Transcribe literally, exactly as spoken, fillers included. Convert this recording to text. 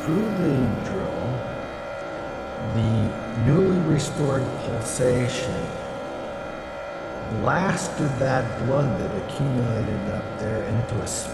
through the drill, the newly restored pulsation blasted that blood that accumulated up there into a